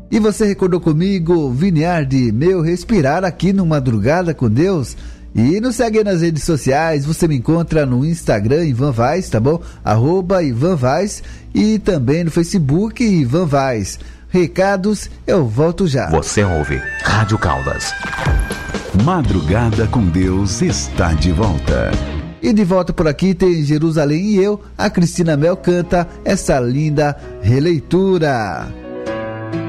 E você recordou comigo, Viniardi, meu respirar aqui no Madrugada com Deus? E nos segue nas redes sociais, você me encontra no Instagram, Ivan Vaz, tá bom? @Ivan Vaz, e também no Facebook, Ivan Vaz. Recados, eu volto já. Você ouve Rádio Caldas. Madrugada com Deus está de volta. E de volta por aqui tem Jerusalém e eu, a Cristina Mel canta essa linda releitura.